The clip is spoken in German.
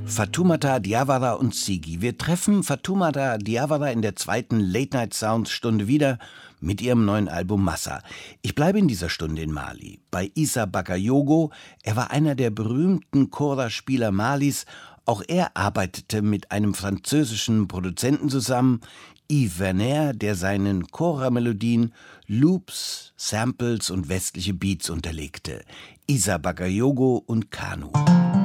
Fatoumata Diawara und Ziggy. Wir treffen Fatoumata Diawara in der zweiten Late-Night-Sounds-Stunde wieder mit ihrem neuen Album Massa. Ich bleibe in dieser Stunde in Mali. Bei Issa Bakayoko. Er war einer der berühmten Kora-Spieler Malis. Auch er arbeitete mit einem französischen Produzenten zusammen, Yves Werner, der seinen Kora-Melodien Loops, Samples und westliche Beats unterlegte. Issa Bakayoko und Kanu.